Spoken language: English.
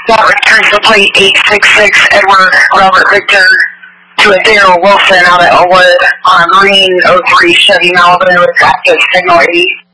That returns the plate 866 Edward Robert Victor to a Daryl Wilson out at Elwood on a green 03 Chevy Malibu with active signal 80.